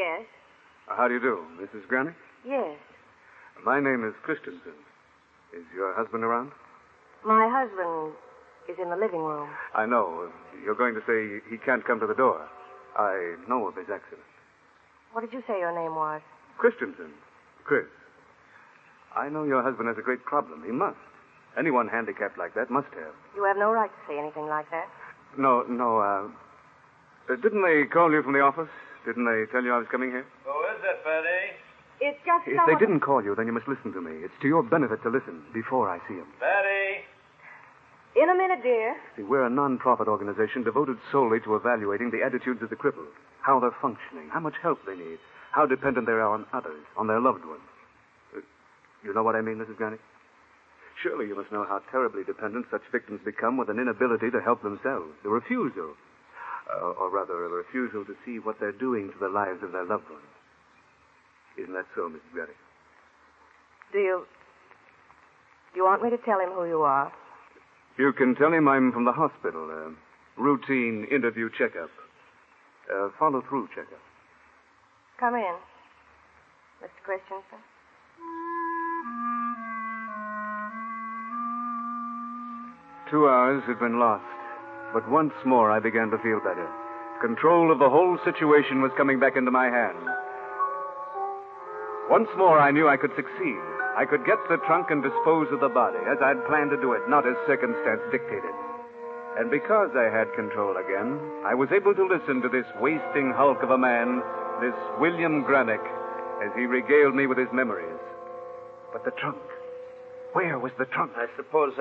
Yes. How do you do, Mrs. Granick? Yes. My name is Christensen. Is your husband around? My husband is in the living room. I know. You're going to say he can't come to the door. I know of his accident. What did you say your name was? Christensen. Chris. I know your husband has a great problem. He must. Anyone handicapped like that must have. You have no right to say anything like that. No. Didn't they call you from the office? Didn't they tell you I was coming here? Who is it, Betty? It's just If they didn't call you, then you must listen to me. It's to your benefit to listen before I see him. Betty! In a minute, dear. See, we're a non-profit organization devoted solely to evaluating the attitudes of the crippled, how they're functioning, how much help they need, how dependent they are on others, on their loved ones. You know what I mean, Mrs. Granick? Surely you must know how terribly dependent such victims become with an inability to help themselves, a refusal, or rather a refusal to see what they're doing to the lives of their loved ones. Isn't that so, Mrs. Granick? Do you want me to tell him who you are? You can tell him I'm from the hospital. Routine interview checkup. Follow-through checkup. Come in, Mr. Christensen. Two hours had been lost, but once more I began to feel better. Control of the whole situation was coming back into my hands. Once more I knew I could succeed. I could get the trunk and dispose of the body, as I'd planned to do it, not as circumstance dictated. And because I had control again, I was able to listen to this wasting hulk of a man, this William Granick, as he regaled me with his memories. But the trunk. Where was the trunk? I suppose